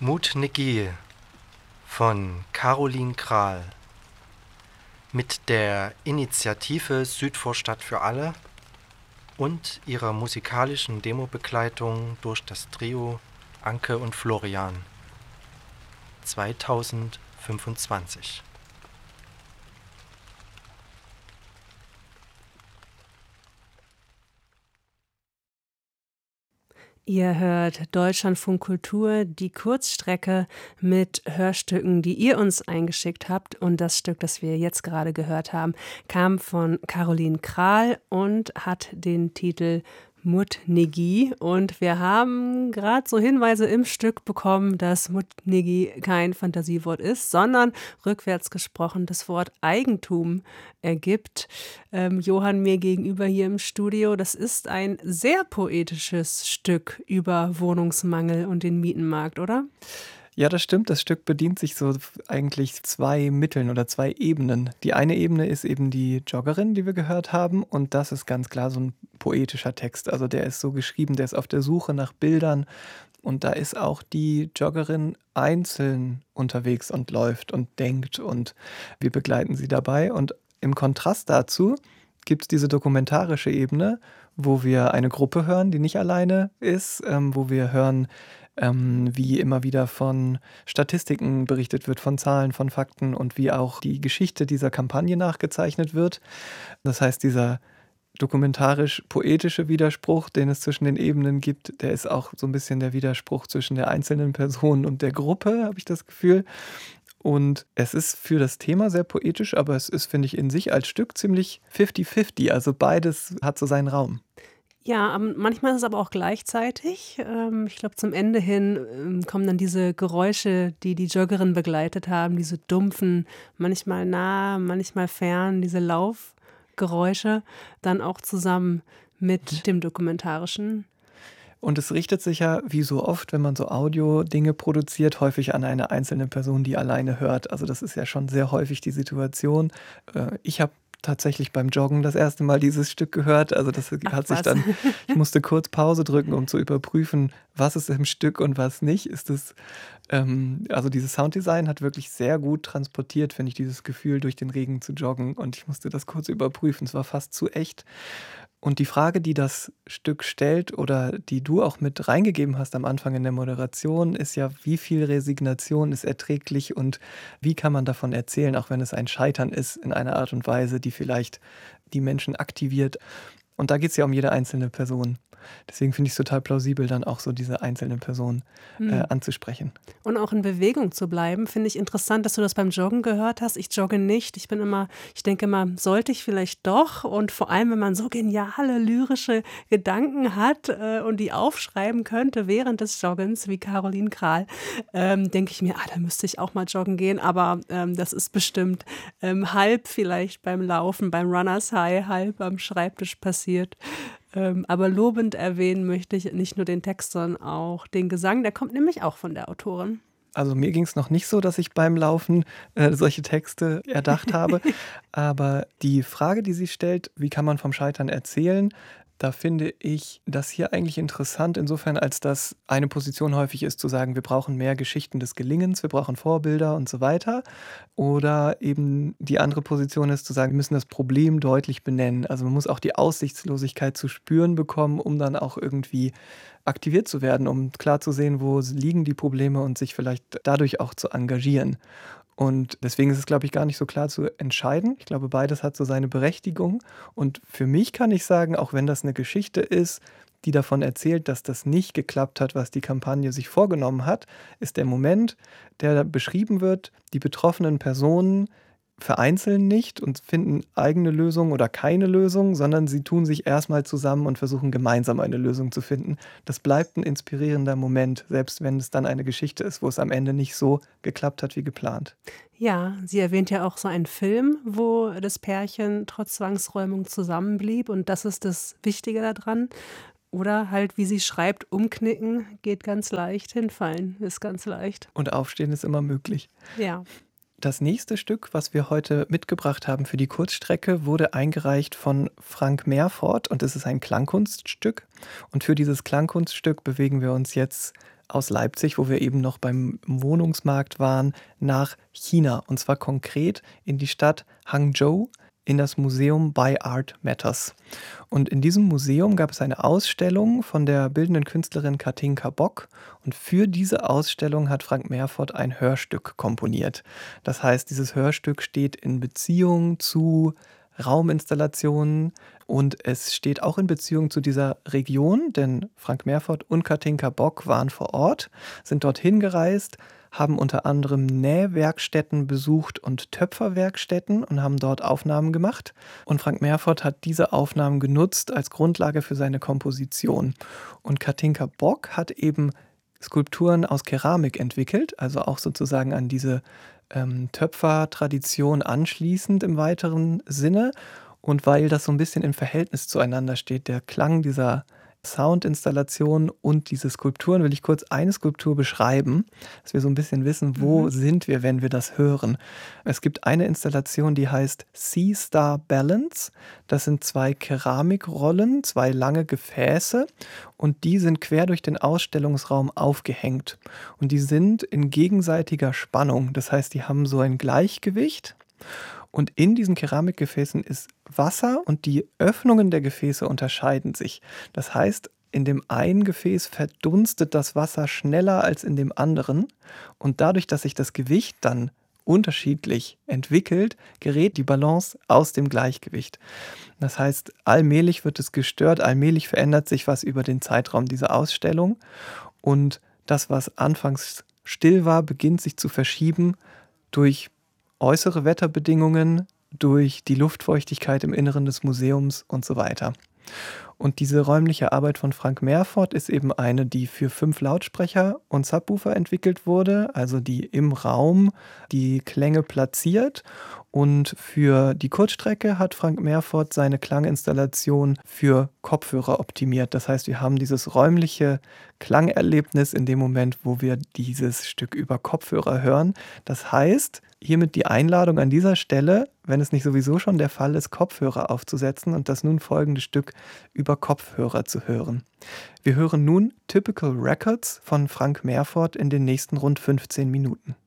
Mut-Negi von Caroline Krahl mit der Initiative Südvorstadt für alle und ihrer musikalischen Demobegleitung durch das Trio Anke und Florian 2025. Ihr hört Deutschlandfunk Kultur, die Kurzstrecke mit Hörstücken, die ihr uns eingeschickt habt. Und das Stück, das wir jetzt gerade gehört haben, kam von Caroline Krahl und hat den Titel Mut-Negi. Und wir haben gerade so Hinweise im Stück bekommen, dass Mut-Negi kein Fantasiewort ist, sondern rückwärts gesprochen das Wort Eigentum ergibt. Johann mir gegenüber hier im Studio, das ist ein sehr poetisches Stück über Wohnungsmangel und den Mietenmarkt, oder? Ja, das stimmt. Das Stück bedient sich so eigentlich 2 Mitteln oder 2 Ebenen. Die eine Ebene ist eben die Joggerin, die wir gehört haben, und das ist ganz klar so ein poetischer Text. Also, der ist so geschrieben, der ist auf der Suche nach Bildern und da ist auch die Joggerin einzeln unterwegs und läuft und denkt und wir begleiten sie dabei. Und im Kontrast dazu gibt's diese dokumentarische Ebene, wo wir eine Gruppe hören, die nicht alleine ist, wo wir hören, wie immer wieder von Statistiken berichtet wird, von Zahlen, von Fakten und wie auch die Geschichte dieser Kampagne nachgezeichnet wird. Das heißt, dieser dokumentarisch-poetische Widerspruch, den es zwischen den Ebenen gibt, der ist auch so ein bisschen der Widerspruch zwischen der einzelnen Person und der Gruppe, habe ich das Gefühl. Und es ist für das Thema sehr poetisch, aber es ist, finde ich, in sich als Stück ziemlich 50-50. Also beides hat so seinen Raum. Ja, manchmal ist es aber auch gleichzeitig. Ich glaube, zum Ende hin kommen dann diese Geräusche, die die Joggerin begleitet haben, diese dumpfen, manchmal nah, manchmal fern, diese Laufgeräusche, dann auch zusammen mit dem Dokumentarischen. Und es richtet sich ja, wie so oft, wenn man so Audio-Dinge produziert, häufig an eine einzelne Person, die alleine hört. Also das ist ja schon sehr häufig die Situation. Ich habe tatsächlich beim Joggen das erste Mal dieses Stück gehört. Also das hat sich dann, ich musste kurz Pause drücken, um zu überprüfen, was ist im Stück und was nicht. Also dieses Sounddesign hat wirklich sehr gut transportiert, finde ich, dieses Gefühl, durch den Regen zu joggen. Und ich musste das kurz überprüfen. Es war fast zu echt. Und die Frage, die das Stück stellt oder die du auch mit reingegeben hast am Anfang in der Moderation, ist ja, wie viel Resignation ist erträglich und wie kann man davon erzählen, auch wenn es ein Scheitern ist, in einer Art und Weise, die vielleicht die Menschen aktiviert. Und da geht es ja um jede einzelne Person. Deswegen finde ich es total plausibel, dann auch so diese einzelne Person anzusprechen. Und auch in Bewegung zu bleiben, finde ich interessant, dass du das beim Joggen gehört hast. Ich jogge nicht. Ich denke immer, sollte ich vielleicht doch? Und vor allem, wenn man so geniale lyrische Gedanken hat und die aufschreiben könnte während des Joggens, wie Caroline Krahl, denke ich mir, da müsste ich auch mal joggen gehen. Aber das ist bestimmt halb vielleicht beim Laufen, beim Runners High, halb am Schreibtisch passiert. Aber lobend erwähnen möchte ich nicht nur den Text, sondern auch den Gesang. Der kommt nämlich auch von der Autorin. Also mir ging es noch nicht so, dass ich beim Laufen solche Texte erdacht habe. Aber die Frage, die sie stellt, wie kann man vom Scheitern erzählen, da finde ich das hier eigentlich interessant, insofern, als dass eine Position häufig ist, zu sagen, wir brauchen mehr Geschichten des Gelingens, wir brauchen Vorbilder und so weiter. Oder eben die andere Position ist, zu sagen, wir müssen das Problem deutlich benennen. Also man muss auch die Aussichtslosigkeit zu spüren bekommen, um dann auch irgendwie aktiviert zu werden, um klar zu sehen, wo liegen die Probleme und sich vielleicht dadurch auch zu engagieren. Und deswegen ist es, glaube ich, gar nicht so klar zu entscheiden. Ich glaube, beides hat so seine Berechtigung. Und für mich kann ich sagen, auch wenn das eine Geschichte ist, die davon erzählt, dass das nicht geklappt hat, was die Kampagne sich vorgenommen hat, ist der Moment, der beschrieben wird, die betroffenen Personen vereinzeln nicht und finden eigene Lösungen oder keine Lösung, sondern sie tun sich erstmal zusammen und versuchen gemeinsam eine Lösung zu finden. Das bleibt ein inspirierender Moment, selbst wenn es dann eine Geschichte ist, wo es am Ende nicht so geklappt hat wie geplant. Ja, sie erwähnt ja auch so einen Film, wo das Pärchen trotz Zwangsräumung zusammenblieb und das ist das Wichtige daran. Oder halt, wie sie schreibt, umknicken geht ganz leicht, hinfallen ist ganz leicht. Und aufstehen ist immer möglich. Ja. Das nächste Stück, was wir heute mitgebracht haben für die Kurzstrecke, wurde eingereicht von Frank Meerfort und es ist ein Klangkunststück. Und für dieses Klangkunststück bewegen wir uns jetzt aus Leipzig, wo wir eben noch beim Wohnungsmarkt waren, nach China. Und zwar konkret in die Stadt Hangzhou, in das Museum By Art Matters. Und in diesem Museum gab es eine Ausstellung von der bildenden Künstlerin Katinka Bock. Und für diese Ausstellung hat Frank Merford ein Hörstück komponiert. Das heißt, dieses Hörstück steht in Beziehung zu Rauminstallationen und es steht auch in Beziehung zu dieser Region, denn Frank Merford und Katinka Bock waren vor Ort, sind dorthin gereist, haben unter anderem Nähwerkstätten besucht und Töpferwerkstätten und haben dort Aufnahmen gemacht. Und Frank Merford hat diese Aufnahmen genutzt als Grundlage für seine Komposition. Und Katinka Bock hat eben Skulpturen aus Keramik entwickelt, also auch sozusagen an diese Töpfertradition anschließend im weiteren Sinne. Und weil das so ein bisschen im Verhältnis zueinander steht, der Klang dieser Soundinstallation und diese Skulpturen, will ich kurz eine Skulptur beschreiben, dass wir so ein bisschen wissen, wo sind wir, wenn wir das hören. Es gibt eine Installation, die heißt Sea Star Balance. Das sind 2 Keramikrollen, 2 lange Gefäße und die sind quer durch den Ausstellungsraum aufgehängt. Und die sind in gegenseitiger Spannung. Das heißt, die haben so ein Gleichgewicht. Und in diesen Keramikgefäßen ist Wasser und die Öffnungen der Gefäße unterscheiden sich. Das heißt, in dem einen Gefäß verdunstet das Wasser schneller als in dem anderen. Und dadurch, dass sich das Gewicht dann unterschiedlich entwickelt, gerät die Balance aus dem Gleichgewicht. Das heißt, allmählich wird es gestört, allmählich verändert sich was über den Zeitraum dieser Ausstellung. Und das, was anfangs still war, beginnt sich zu verschieben durch äußere Wetterbedingungen, durch die Luftfeuchtigkeit im Inneren des Museums und so weiter. Und diese räumliche Arbeit von Frank Merford ist eben eine, die für 5 Lautsprecher und Subwoofer entwickelt wurde, also die im Raum die Klänge platziert. Und für die Kurzstrecke hat Frank Merford seine Klanginstallation für Kopfhörer optimiert. Das heißt, wir haben dieses räumliche Klangerlebnis in dem Moment, wo wir dieses Stück über Kopfhörer hören. Das heißt, hiermit die Einladung an dieser Stelle, wenn es nicht sowieso schon der Fall ist, Kopfhörer aufzusetzen und das nun folgende Stück über Kopfhörer zu hören. Wir hören nun Typical Records von Frank Merford in den nächsten rund 15 Minuten.